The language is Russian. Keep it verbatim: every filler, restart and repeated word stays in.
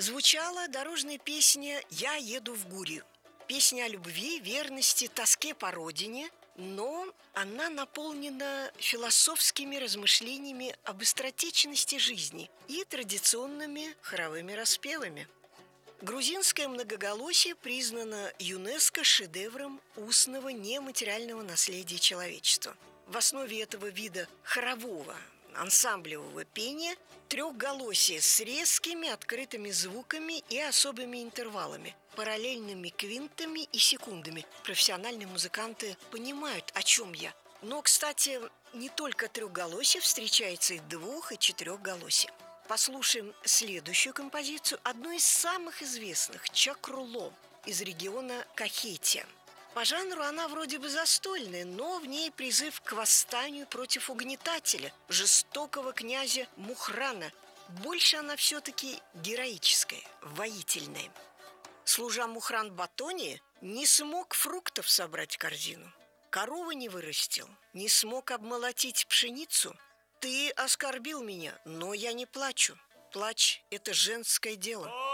Звучала дорожная песня «Я еду в Гурию». Песня о любви, верности, тоске по родине, но она наполнена философскими размышлениями об быстротечности жизни и традиционными хоровыми распевами. Грузинское многоголосие признано ЮНЕСКО шедевром устного нематериального наследия человечества. В основе этого вида хорового ансамблевого пения трехголосие с резкими открытыми звуками и особыми интервалами, параллельными квинтами и секундами. Профессиональные музыканты понимают, о чем я. Но, кстати, не только трехголосие, встречается и двух- и четырехголосие. Послушаем следующую композицию, одну из самых известных – «Чакруло» из региона Кахетия. По жанру она вроде бы застольная, но в ней призыв к восстанию против угнетателя, жестокого князя Мухрана. Больше она все-таки героическая, воительная. Служа Мухран Батони, не смог фруктов собрать в корзину, коровы не вырастил, не смог обмолотить пшеницу. Ты оскорбил меня, но я не плачу. Плач – это женское дело.